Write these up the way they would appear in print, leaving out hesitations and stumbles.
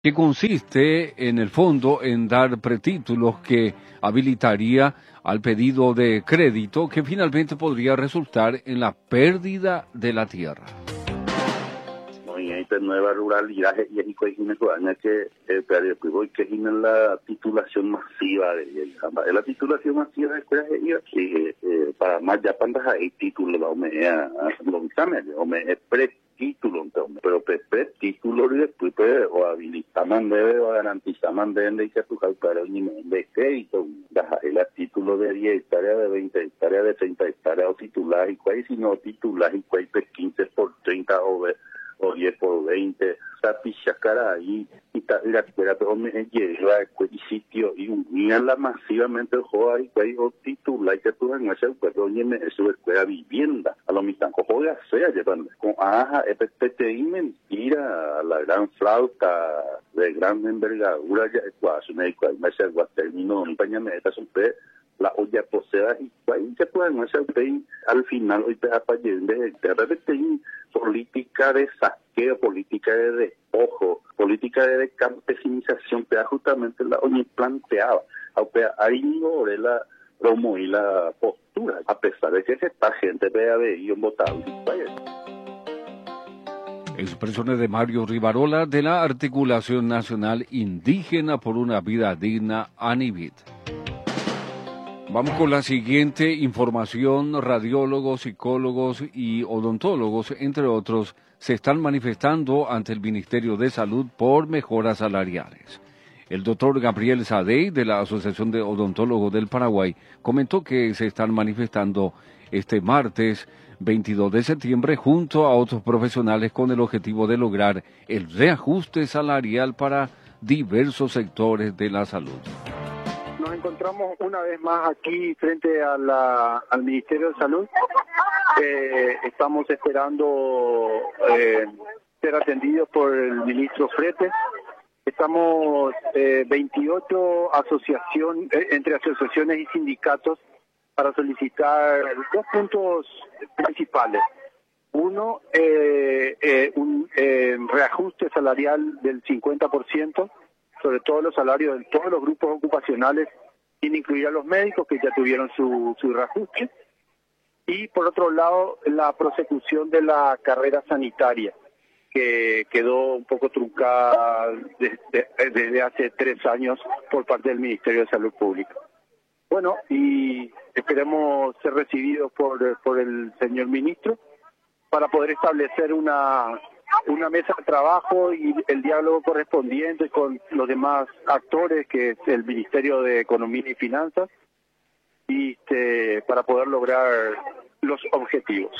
que consiste en el fondo en dar pretítulos que habilitaría al pedido de crédito que finalmente podría resultar en la pérdida de la tierra. Nueva ruralidad y es que en la titulación masiva de la titulación masiva de para más ya pandas hay título la pretítulo pero pretítulo y después o habilitaman debe o garantizan deben que tu para un de crédito el título de 10 hectáreas de 20 hectáreas de 30 hectáreas o titular y cuál si no titular y cuál 15 por 30 o 10 por 20, cara ahí y la escuela todo me lleva y sitio y unirla masivamente joder y o titular que tú en ese pueblo me eso escuela vivienda a lo mismo joder sea llevan con PTI mentira a la gran flauta de gran envergadura ya ecuación y cual me se terminó acompañame esta super la olla posea y ahí se pueden hacer al final hoy te de repente política de saqueo, política de despojo, política de campesinización que justamente la ONU planteaba, aunque ahí no la promo y la postura, a pesar de que esta gente vea de ellos votado. Expresiones de Mario Rivarola de la Articulación Nacional Indígena por una Vida Digna, ANIVID. Vamos con la siguiente información. Radiólogos, psicólogos y odontólogos, entre otros, se están manifestando ante el Ministerio de Salud por mejoras salariales. El doctor Gabriel Sadey, de la Asociación de Odontólogos del Paraguay, comentó que se están manifestando este martes 22 de septiembre junto a otros profesionales con el objetivo de lograr el reajuste salarial para diversos sectores de la salud. Nos encontramos una vez más aquí frente a al Ministerio de Salud. Estamos esperando ser atendidos por el ministro Frete. Estamos 28 entre asociaciones y sindicatos para solicitar dos puntos principales. Uno, un reajuste salarial del 50%, sobre todo los salarios de todos los grupos ocupacionales, sin incluir a los médicos que ya tuvieron su reajuste. Y por otro lado, la prosecución de la carrera sanitaria, que quedó un poco truncada desde hace 3 años por parte del Ministerio de Salud Pública. Bueno, y esperemos ser recibidos por el señor ministro para poder establecer una mesa de trabajo y el diálogo correspondiente con los demás actores, que es el Ministerio de Economía y Finanzas, y para poder lograr los objetivos.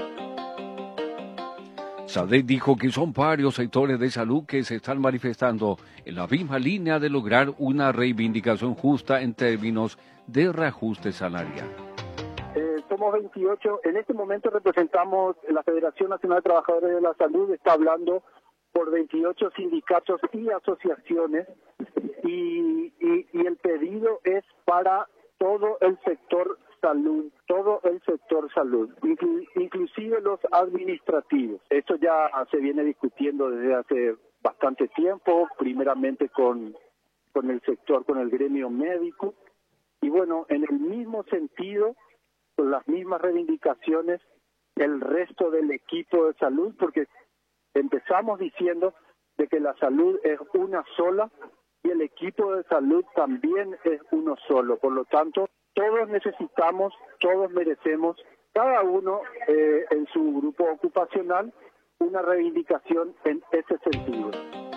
Sadey dijo que son varios sectores de salud que se están manifestando en la misma línea de lograr una reivindicación justa en términos de reajuste salarial. Somos 28, en este momento representamos la Federación Nacional de Trabajadores de la Salud, está hablando por 28 sindicatos y asociaciones, y el pedido es para todo el sector salud, inclusive los administrativos. Esto ya se viene discutiendo desde hace bastante tiempo, primeramente con el sector, con el gremio médico, y bueno, en el mismo sentido, con las mismas reivindicaciones, el resto del equipo de salud, porque empezamos diciendo de que la salud es una sola y el equipo de salud también es uno solo. Por lo tanto, todos necesitamos, todos merecemos, cada uno en su grupo ocupacional, una reivindicación en ese sentido.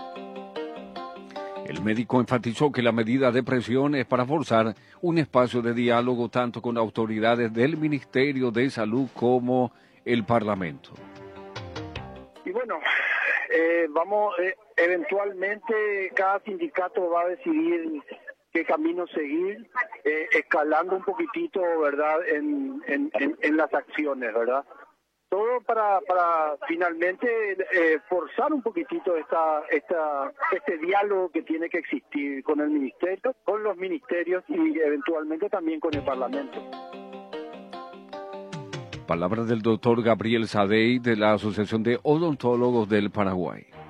El médico enfatizó que la medida de presión es para forzar un espacio de diálogo tanto con autoridades del Ministerio de Salud como el Parlamento. Y bueno, eventualmente cada sindicato va a decidir qué camino seguir, escalando un poquitito, ¿verdad?, en las acciones, ¿verdad? Todo para finalmente forzar un poquitito este diálogo que tiene que existir con el ministerio, con los ministerios y eventualmente también con el Parlamento. Palabras del doctor Gabriel Sadey de la Asociación de Odontólogos del Paraguay.